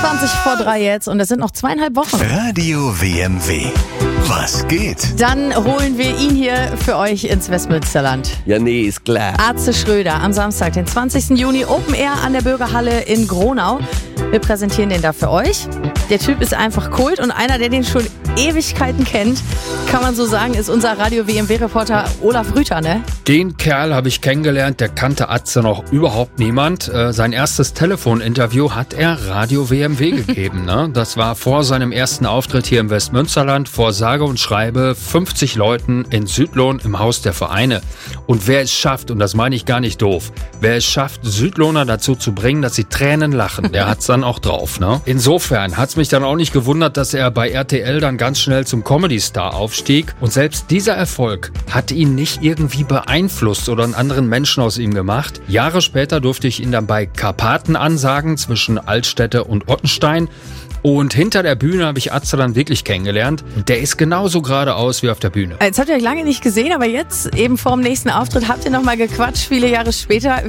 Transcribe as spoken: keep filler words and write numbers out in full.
zwanzig vor drei jetzt und es sind noch zweieinhalb Wochen. Radio W M W. Was geht? Dann holen wir ihn hier für euch ins Westmünsterland. Ja, nee, ist klar. Atze Schröder am Samstag, den zwanzigsten Juni, Open Air an der Bürgerhalle in Gronau. Wir präsentieren den da für euch. Der Typ ist einfach Kult und einer, der den schon Ewigkeiten kennt, kann man so sagen, ist unser Radio W M W-Reporter Olaf Rüther, ne? Den Kerl habe ich kennengelernt, der kannte Atze noch überhaupt niemand. Äh, sein erstes Telefoninterview hat er Radio W M W gegeben, ne? Das war vor seinem ersten Auftritt hier im Westmünsterland, vor sage und schreibe fünfzig Leuten in Südlohn im Haus der Vereine. Und wer es schafft, und das meine ich gar nicht doof, wer es schafft, Südlohner dazu zu bringen, dass sie Tränen lachen, der hat's dann auch drauf, ne? Insofern hat's mich dann auch nicht gewundert, dass er bei R T L dann ganz schnell zum Comedy-Star aufstieg. Und selbst dieser Erfolg hat ihn nicht irgendwie beeinflusst oder einen anderen Menschen aus ihm gemacht. Jahre später durfte ich ihn dann bei Karpaten ansagen, zwischen Altstädte und Ottenstein. Und hinter der Bühne habe ich Atze dann wirklich kennengelernt. Der ist genauso geradeaus wie auf der Bühne. Jetzt habt ihr euch lange nicht gesehen, aber jetzt eben vor dem nächsten Auftritt habt ihr nochmal gequatscht, viele Jahre später.